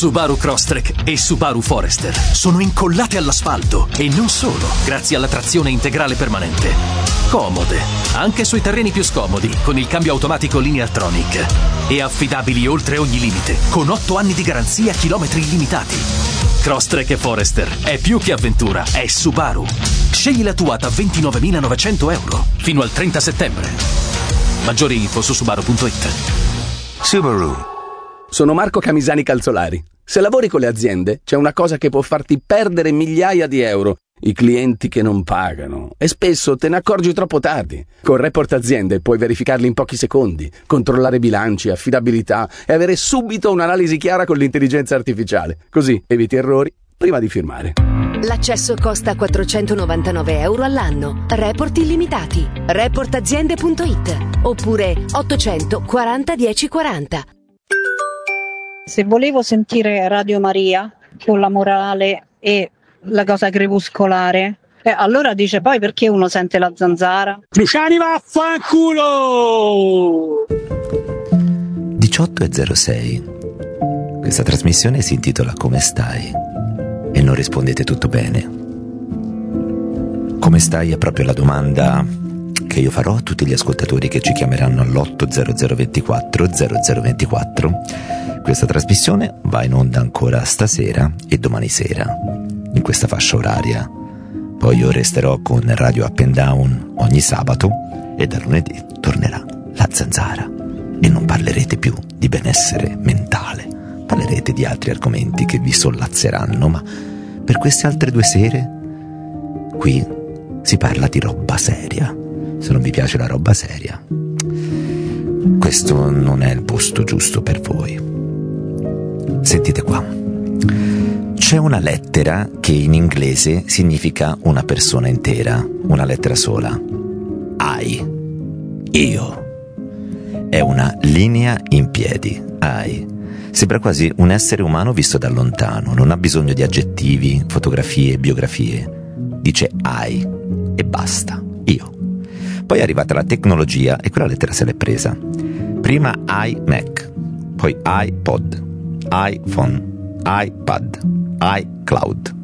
Subaru Crosstrek e Subaru Forester sono incollate all'asfalto e non solo, grazie alla trazione integrale permanente. Comode, anche sui terreni più scomodi, con il cambio automatico Lineartronic. E affidabili oltre ogni limite, con 8 anni di garanzia, chilometri illimitati. Crosstrek e Forester è più che avventura, è Subaru. Scegli la tua da 29.900 euro fino al 30 settembre. Maggiori info su subaru.it. Subaru. Sono Marco Camisani Calzolari. Se lavori con le aziende, c'è una cosa che può farti perdere migliaia di euro: i clienti che non pagano. E spesso te ne accorgi troppo tardi. Con Report Aziende puoi verificarli in pochi secondi, controllare bilanci, affidabilità e avere subito un'analisi chiara con l'intelligenza artificiale. Così eviti errori prima di firmare. L'accesso costa 499 euro all'anno. Report illimitati. Reportaziende.it oppure 840 1040. Se volevo sentire Radio Maria con la morale e la cosa crepuscolare, allora dice: poi perché uno sente la zanzara? Luciani, vaffanculo! 18:06. Questa trasmissione si intitola Come stai? E non rispondete tutto bene. Come stai è proprio la domanda che io farò a tutti gli ascoltatori che ci chiameranno all'80024 0024. Questa trasmissione va in onda ancora stasera e domani sera, in questa fascia oraria. Poi io resterò con Radio Up and Down ogni sabato e da lunedì tornerà la zanzara. E non parlerete più di benessere mentale, parlerete di altri argomenti che vi sollazzeranno, ma per queste altre 2 sere qui si parla di roba seria. Se non vi piace la roba seria, questo non è il posto giusto per voi. Sentite qua. C'è una lettera che in inglese significa una persona intera, una lettera sola. I. Io. È una linea in piedi. I. Sembra quasi un essere umano visto da lontano, non ha bisogno di aggettivi, fotografie, biografie. Dice I e basta. Io. Poi è arrivata la tecnologia e quella lettera se l'è presa. Prima iMac, poi iPod, iPhone, iPad, iCloud,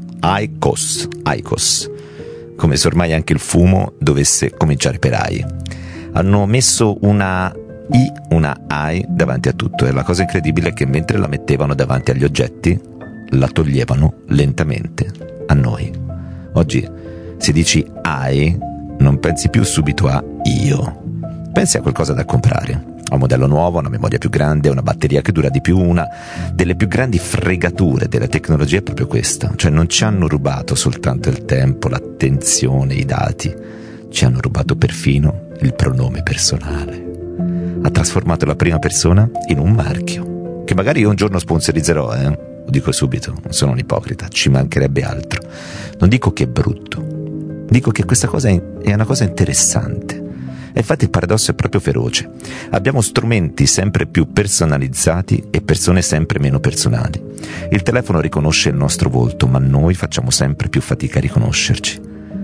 iCos, come se ormai anche il fumo dovesse cominciare per I. Hanno messo una I, una I davanti a tutto, e la cosa incredibile è che mentre la mettevano davanti agli oggetti, la toglievano lentamente a noi. Oggi se dici I, non pensi più subito a io, pensi a qualcosa da comprare. A un modello nuovo, una memoria più grande, una batteria che dura di più. Una delle più grandi fregature della tecnologia è proprio questa. Cioè non ci hanno rubato soltanto il tempo, l'attenzione, i dati, ci hanno rubato perfino il pronome personale. Ha trasformato la prima persona in un marchio, che magari io un giorno sponsorizzerò, Lo dico subito, non sono un ipocrita, ci mancherebbe altro. Non dico che è brutto, dico che questa cosa è una cosa interessante. E infatti il paradosso è proprio feroce. Abbiamo strumenti sempre più personalizzati e persone sempre meno personali. Il telefono riconosce il nostro volto, ma noi facciamo sempre più fatica a riconoscerci.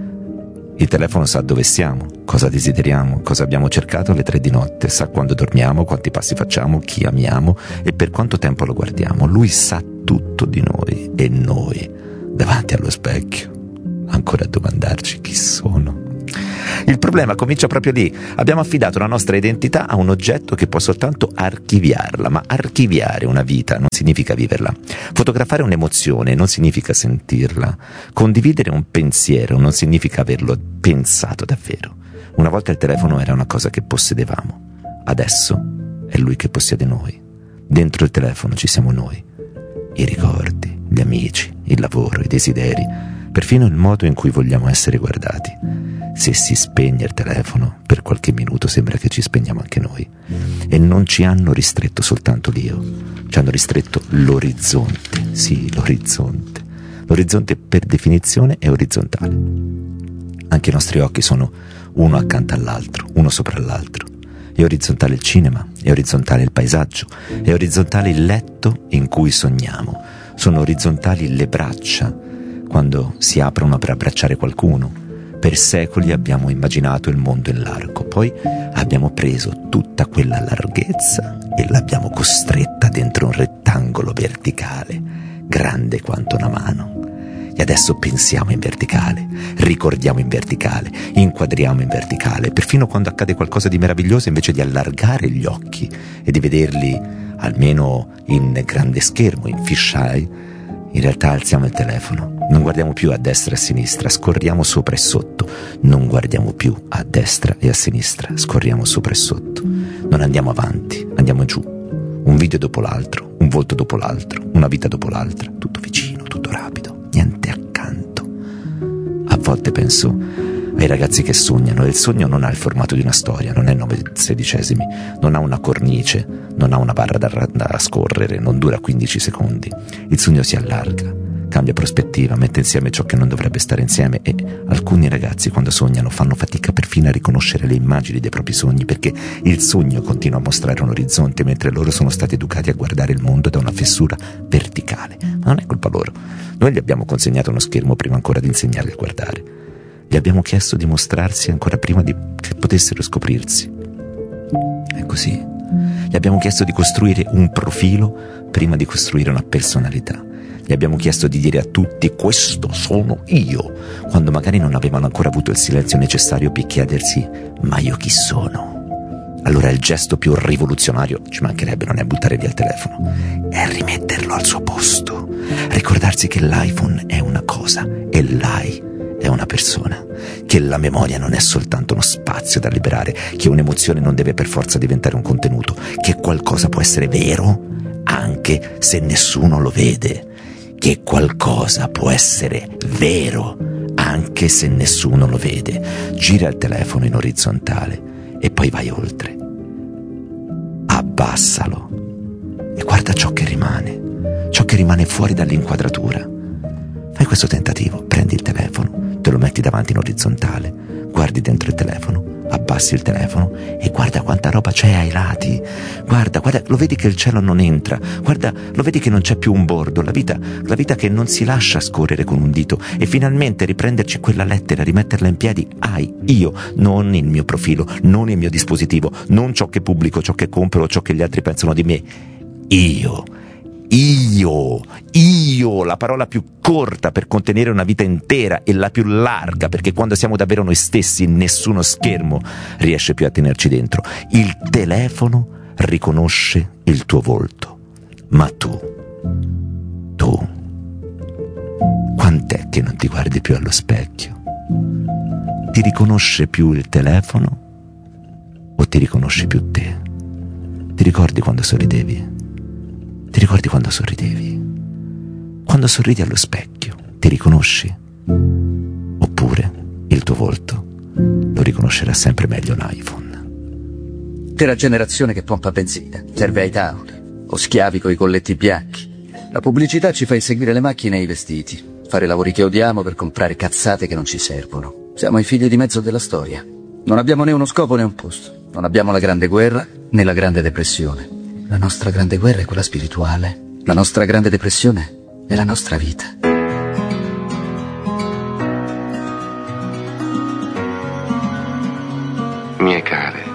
Il telefono sa dove siamo, cosa desideriamo, cosa abbiamo cercato alle 3 di notte, sa quando dormiamo, quanti passi facciamo, chi amiamo e per quanto tempo lo guardiamo. Lui sa tutto di noi e noi, davanti allo specchio, ancora a domandarci chi sono. Il problema comincia proprio lì. Abbiamo affidato la nostra identità a un oggetto che può soltanto archiviarla, ma archiviare una vita non significa viverla. Fotografare un'emozione non significa sentirla. Condividere un pensiero non significa averlo pensato davvero. Una volta il telefono era una cosa che possedevamo, adesso è lui che possiede noi. Dentro il telefono ci siamo noi, i ricordi, gli amici, il lavoro, i desideri, perfino il modo in cui vogliamo essere guardati. Se si spegne il telefono, per qualche minuto sembra che ci spegniamo anche noi. E non ci hanno ristretto soltanto l'io, ci hanno ristretto l'orizzonte. Sì, l'orizzonte. L'orizzonte per definizione è orizzontale. Anche i nostri occhi sono uno accanto all'altro, uno sopra l'altro. È orizzontale il cinema, è orizzontale il paesaggio, è orizzontale il letto in cui sogniamo. Sono orizzontali le braccia quando si aprono per abbracciare qualcuno. Per secoli abbiamo immaginato il mondo in largo, poi abbiamo preso tutta quella larghezza e l'abbiamo costretta dentro un rettangolo verticale, grande quanto una mano. E adesso pensiamo in verticale, ricordiamo in verticale, inquadriamo in verticale, perfino quando accade qualcosa di meraviglioso, invece di allargare gli occhi e di vederli almeno in grande schermo, in fisheye, in realtà alziamo il telefono, non guardiamo più a destra e a sinistra, scorriamo sopra e sotto, non guardiamo più a destra e a sinistra, scorriamo sopra e sotto, non andiamo avanti, andiamo giù, un video dopo l'altro, un volto dopo l'altro, una vita dopo l'altra, tutto vicino, tutto rapido, niente accanto. A volte penso ai ragazzi che sognano, e il sogno non ha il formato di una storia, non è 9/16, non ha una cornice, non ha una barra da scorrere, non dura 15 secondi. Il sogno si allarga, cambia prospettiva, mette insieme ciò che non dovrebbe stare insieme, e alcuni ragazzi quando sognano fanno fatica perfino a riconoscere le immagini dei propri sogni, perché il sogno continua a mostrare un orizzonte mentre loro sono stati educati a guardare il mondo da una fessura verticale. Ma non è colpa loro, noi gli abbiamo consegnato uno schermo prima ancora di insegnarli a guardare. Gli abbiamo chiesto di mostrarsi ancora prima che potessero scoprirsi. È così. Gli abbiamo chiesto di costruire un profilo prima di costruire una personalità. Gli abbiamo chiesto di dire a tutti: questo sono io, quando magari non avevano ancora avuto il silenzio necessario per chiedersi: ma io chi sono? Allora il gesto più rivoluzionario, ci mancherebbe, non è buttare via il telefono, è rimetterlo al suo posto, ricordarsi che l'iPhone è una cosa e l'I è una persona, che la memoria non è soltanto uno spazio da liberare, che un'emozione non deve per forza diventare un contenuto, che qualcosa può essere vero anche se nessuno lo vede, che qualcosa può essere vero anche se nessuno lo vede. Gira il telefono in orizzontale e poi vai oltre. Abbassalo e guarda ciò che rimane fuori dall'inquadratura. Fai questo tentativo, prendi il telefono, te lo metti davanti in orizzontale, guardi dentro il telefono, abbassi il telefono e guarda quanta roba c'è ai lati. Guarda, lo vedi che il cielo non entra, guarda, lo vedi che non c'è più un bordo, la vita che non si lascia scorrere con un dito, e finalmente riprenderci quella lettera, rimetterla in piedi. Io, non il mio profilo, non il mio dispositivo, non ciò che pubblico, ciò che compro, ciò che gli altri pensano di me. Io, la parola più corta per contenere una vita intera e la più larga, perché quando siamo davvero noi stessi nessuno schermo riesce più a tenerci dentro. Il telefono riconosce il tuo volto, ma tu, quant'è che non ti guardi più allo specchio? Ti riconosce più il telefono o ti riconosci più te? Ti ricordi quando sorridevi? Ti ricordi quando sorridevi? Quando sorridi allo specchio, ti riconosci? Oppure il tuo volto lo riconoscerà sempre meglio un iPhone? Della generazione che pompa benzina, serve ai tavoli, o schiavi coi colletti bianchi. La pubblicità ci fa inseguire le macchine e i vestiti, fare lavori che odiamo per comprare cazzate che non ci servono. Siamo i figli di mezzo della storia. Non abbiamo né uno scopo né un posto. Non abbiamo la Grande Guerra né la Grande Depressione. La nostra grande guerra è quella spirituale. La nostra grande depressione è la nostra vita. Mie care,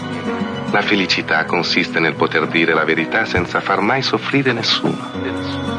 la felicità consiste nel poter dire la verità senza far mai soffrire nessuno.